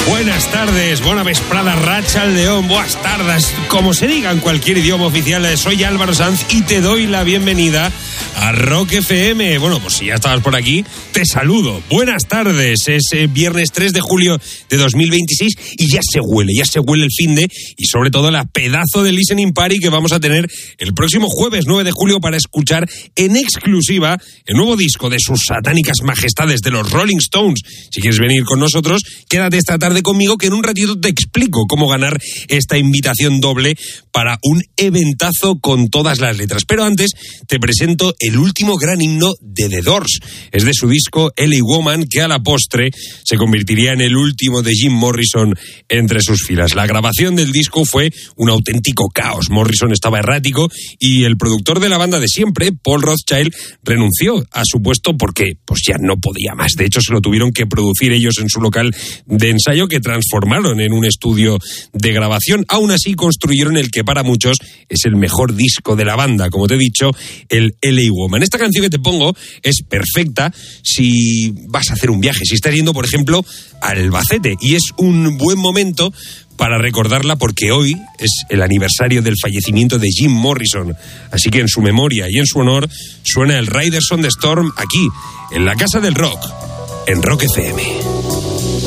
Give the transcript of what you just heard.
Buenas tardes, bona vesprada, racha al león, buenas tardes, como se diga en cualquier idioma oficial. Soy Álvaro Sanz y te doy la bienvenida a Rock FM. Bueno, pues si ya estabas por aquí, te saludo. Buenas tardes, es viernes 3 de julio de 2026 y ya se huele el finde y sobre todo la pedazo de listening party que vamos a tener el próximo jueves 9 de julio para escuchar en exclusiva el nuevo disco de sus satánicas majestades de los Rolling Stones. Si quieres venir con nosotros, quédate esta tarde conmigo que en un ratito te explico cómo ganar esta invitación doble para un eventazo con todas las letras. Pero antes te presento el último gran himno de The Doors. Es de su disco LA Woman, que a la postre se convertiría en el último de Jim Morrison entre sus filas. La grabación del disco fue un auténtico caos. Morrison estaba errático y el productor de la banda de siempre, Paul Rothchild, renunció a su puesto porque pues ya no podía más. De hecho, se lo tuvieron que producir ellos en su local de ensayo, que transformaron en un estudio de grabación. Aún así construyeron el que para muchos es el mejor disco de la banda, como te he dicho, el LA Woman. Esta canción que te pongo es perfecta si vas a hacer un viaje, si estás yendo, por ejemplo, a Albacete, y es un buen momento para recordarla porque hoy es el aniversario del fallecimiento de Jim Morrison. Así que en su memoria y en su honor suena el Riders on the Storm aquí, en la Casa del Rock, en Rock FM.